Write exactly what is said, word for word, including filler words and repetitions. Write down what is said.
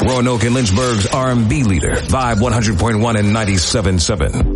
Roanoke and Lynchburg's R and B leader, Vibe one hundred point one and ninety-seven point seven.